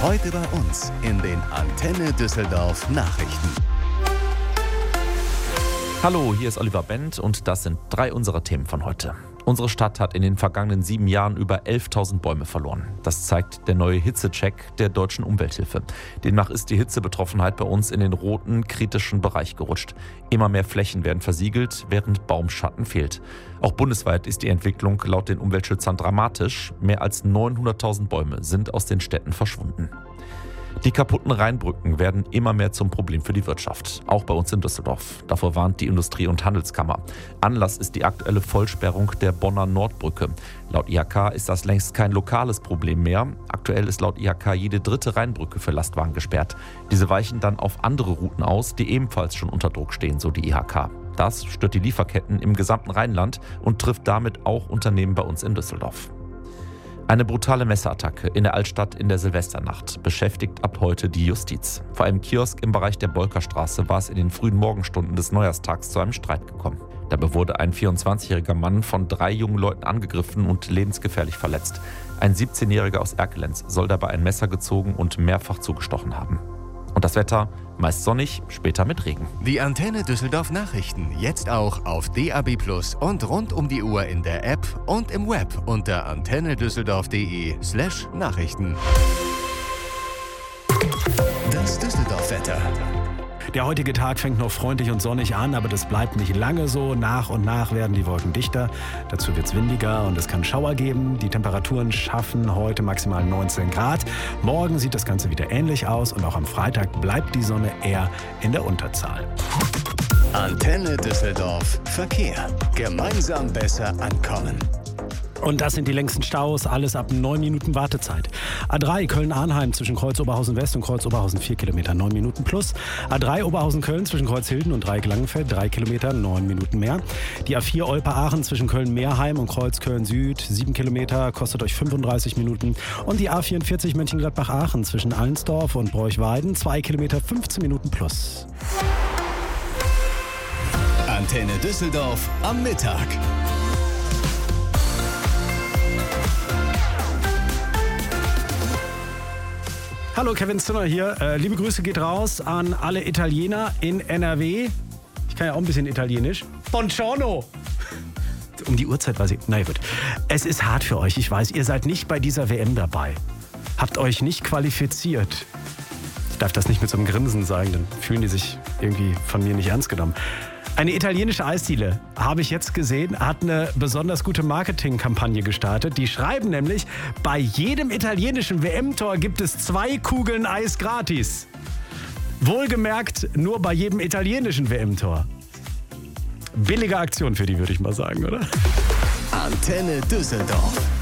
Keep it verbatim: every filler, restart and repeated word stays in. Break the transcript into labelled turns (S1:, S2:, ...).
S1: Heute bei uns in den Antenne Düsseldorf Nachrichten.
S2: Hallo, hier ist Oliver Bendt und das sind drei unserer Themen von heute. Unsere Stadt hat in den vergangenen sieben Jahren über elftausend Bäume verloren. Das zeigt der neue Hitzecheck der Deutschen Umwelthilfe. Demnach ist die Hitzebetroffenheit bei uns in den roten, kritischen Bereich gerutscht. Immer mehr Flächen werden versiegelt, während Baumschatten fehlt. Auch bundesweit ist die Entwicklung laut den Umweltschützern dramatisch. Mehr als neunhunderttausend Bäume sind aus den Städten verschwunden. Die kaputten Rheinbrücken werden immer mehr zum Problem für die Wirtschaft, auch bei uns in Düsseldorf. Davor warnt die Industrie- und Handelskammer. Anlass ist die aktuelle Vollsperrung der Bonner Nordbrücke. Laut I H K ist das längst kein lokales Problem mehr. Aktuell ist laut I H K jede dritte Rheinbrücke für Lastwagen gesperrt. Diese weichen dann auf andere Routen aus, die ebenfalls schon unter Druck stehen, so die I H K. Das stört die Lieferketten im gesamten Rheinland und trifft damit auch Unternehmen bei uns in Düsseldorf. Eine brutale Messerattacke in der Altstadt in der Silvesternacht beschäftigt ab heute die Justiz. Vor einem Kiosk im Bereich der Bolkerstraße war es in den frühen Morgenstunden des Neujahrstags zu einem Streit gekommen. Dabei wurde ein vierundzwanzigjähriger Mann von drei jungen Leuten angegriffen und lebensgefährlich verletzt. Ein siebzehnjähriger aus Erkelenz soll dabei ein Messer gezogen und mehrfach zugestochen haben. Und das Wetter, meist sonnig, später mit Regen.
S1: Die Antenne Düsseldorf Nachrichten jetzt auch auf D A B plus und rund um die Uhr in der App und im Web unter antennedüsseldorf.de slash Nachrichten. Das Düsseldorf-Wetter.
S3: Der heutige Tag fängt noch freundlich und sonnig an, aber das bleibt nicht lange so. Nach und nach werden die Wolken dichter. Dazu wird es windiger und es kann Schauer geben. Die Temperaturen schaffen heute maximal neunzehn Grad. Morgen sieht das Ganze wieder ähnlich aus und auch am Freitag bleibt die Sonne eher in der Unterzahl.
S1: Antenne Düsseldorf Verkehr. Gemeinsam besser ankommen.
S3: Und das sind die längsten Staus, alles ab neun Minuten Wartezeit. A drei Köln-Arnheim zwischen Kreuz Oberhausen West und Kreuz Oberhausen vier Kilometer, neun Minuten plus. A drei Oberhausen-Köln zwischen Kreuz Hilden und Dreieck Langenfeld, drei Kilometer, neun Minuten mehr. Die A vier Olpe-Aachen zwischen Köln-Meerheim und Kreuz Köln-Süd, sieben Kilometer, kostet euch fünfunddreißig Minuten. Und die A vierundvierzig Mönchengladbach-Aachen zwischen Allensdorf und Broich-Weiden, zwei Kilometer, fünfzehn Minuten plus.
S1: Antenne Düsseldorf am Mittag.
S3: Hallo, Kevin Zinner hier. Äh, liebe Grüße geht raus an alle Italiener in N R W. Ich kann ja auch ein bisschen Italienisch. Buongiorno. Um die Uhrzeit weiß ich. Na ja, gut. Es ist hart für euch. Ich weiß, ihr seid nicht bei dieser W M dabei. Habt euch nicht qualifiziert. Ich darf das nicht mit so einem Grinsen sagen, dann fühlen die sich irgendwie von mir nicht ernst genommen. Eine italienische Eisdiele, habe ich jetzt gesehen, hat eine besonders gute Marketingkampagne gestartet. Die schreiben nämlich, bei jedem italienischen W M-Tor gibt es zwei Kugeln Eis gratis. Wohlgemerkt, nur bei jedem italienischen W M-Tor. Billige Aktion für die, würde ich mal sagen, oder?
S1: Antenne Düsseldorf.